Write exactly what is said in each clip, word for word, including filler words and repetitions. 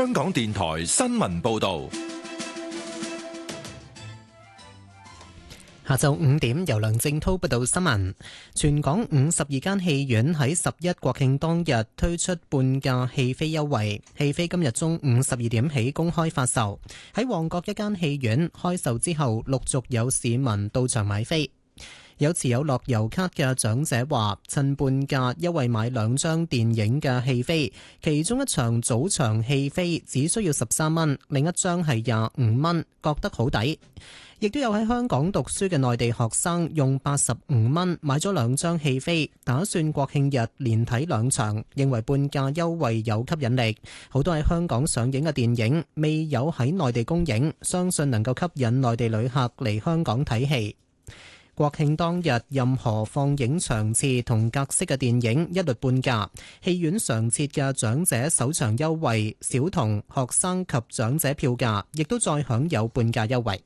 香港電台新聞報道。 下晝五點，由梁正滔報道新聞。全港五十二間戲院喺十一國慶當日推出半價戲飛優惠，戲飛今日中午十二點起公開發售。喺旺角一間戲院開售之後，陸續有市民到場買飛。有持有樂悠卡嘅長者話，趁半價優惠買兩張電影嘅戲飛，其中一場早場戲飛只需要十三蚊，另一張係廿五蚊，覺得好抵。亦都有喺香港讀書嘅內地學生用八十五蚊買咗兩張戲飛，打算國慶日連睇兩場，認為半價優惠有吸引力。好多喺香港上映嘅電影未有喺內地公映，相信能夠吸引內地旅客嚟香港睇戲。國慶當日，任何放映場次同格式嘅電影一律半價。戲院常設嘅長者首場優惠、小童、學生及長者票價亦都再享有半價優惠。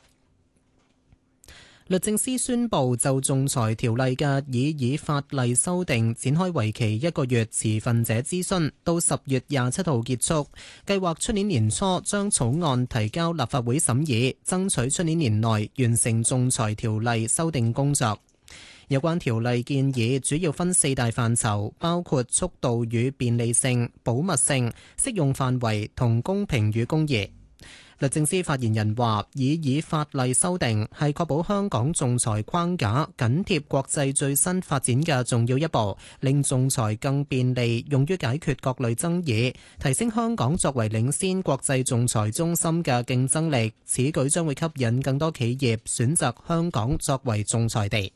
律政司宣布就仲裁條例嘅擬議法例修訂展開為期一個月持份者諮詢，到十月廿七號結束。計劃出年年初將草案提交立法會審議，爭取出年年內完成仲裁條例修訂工作。有關條例建議主要分四大範疇，包括速度與便利性、保密性、適用範圍同公平與公義。律政司發言人話，擬議法例修訂係確保香港仲裁框架緊貼國際最新發展嘅重要一步，令仲裁更便利用於解決各類爭議，提升香港作為領先國際仲裁中心嘅競爭力。此舉將會吸引更多企業選擇香港作為仲裁地。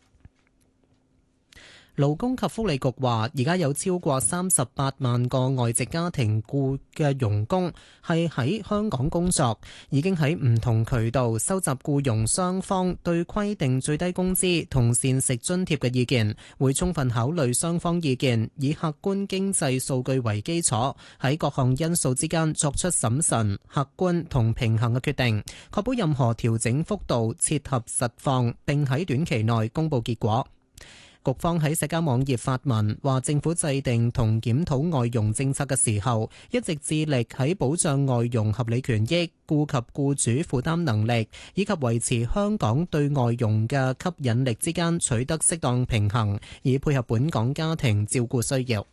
勞工及福利局話，而家有超過三十八萬個外籍家庭僱嘅傭工係喺香港工作，已經喺唔同渠道收集僱傭雙方對規定最低工資同膳食津貼嘅意見，會充分考慮雙方意見，以客觀經濟數據為基礎，喺各項因素之間作出審慎、客觀同平衡嘅決定，確保任何調整幅度切合實況，並喺短期內公佈結果。局方喺社交網頁發文話，政府制定同檢討外傭政策嘅時候，一直致力喺保障外傭合理權益、顧及僱主負擔能力以及維持香港對外傭嘅吸引力之間取得適當平衡，以配合本港家庭照顧需要。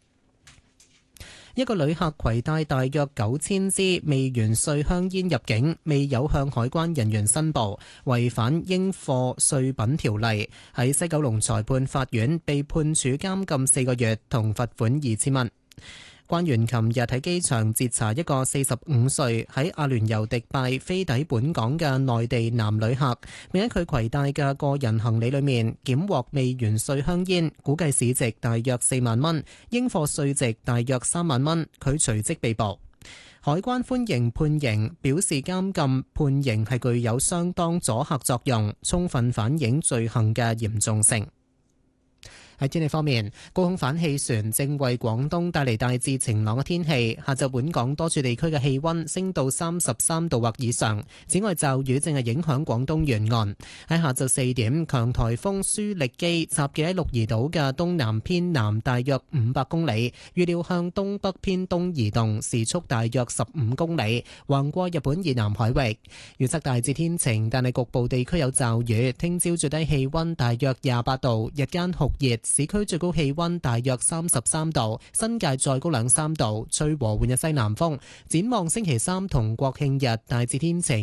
一個旅客攜帶大約九千支未完稅香煙入境，未有向海關人員申報，違反應課稅品條例，喺西九龍裁判法院被判處監禁四個月同罰款二千蚊。關員琴日喺機場截查一個四十五歲喺阿聯酋迪拜飛抵本港嘅內地男旅客，並喺佢攜帶嘅個人行李裏面檢獲未完稅香煙，估計市值大約四萬蚊，應課稅值大約三萬蚊，佢隨即被捕。海關歡迎判刑，表示監禁判刑係具有相當阻嚇作用，充分反映罪行嘅嚴重性。喺天氣方面，高空反氣旋正為廣東帶嚟大致晴朗嘅天氣。下晝本港多處地區嘅氣溫升到三十三度或以上。此外，驟雨正係影響廣東沿岸。喺下晝四點，強颱風舒力基集結喺鹿兒島嘅東南偏南大約五百公里，預料向東北偏東移動，時速大約十五公里，橫過日本以南海域。預測大致天晴，但係局部地區有驟雨。聽朝最低氣溫大約廿八度，日間酷熱。市區最高氣溫大約三十三度，新界再高兩三度，吹和緩嘅西南風。展望星期三同國慶日大致天晴。